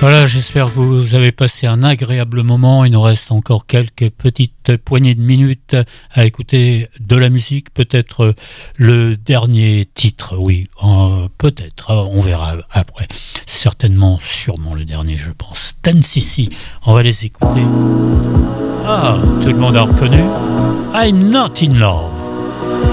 Voilà, j'espère que vous avez passé un agréable moment. Il nous reste encore quelques petites poignées de minutes à écouter de la musique. Peut-être le dernier titre, oui, peut-être, on verra après. Certainement, sûrement le dernier, je pense. 10cc, on va les écouter. Ah, tout le monde a reconnu. I'm not in love.